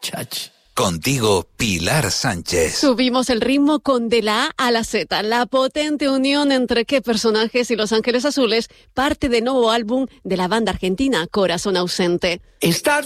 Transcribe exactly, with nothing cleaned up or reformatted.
Chach. Contigo, Pilar Sánchez. Subimos el ritmo con De la A a la Z, la potente unión entre Qué Personajes y Los Ángeles Azules, parte del nuevo álbum de la banda argentina Corazón Ausente. Estar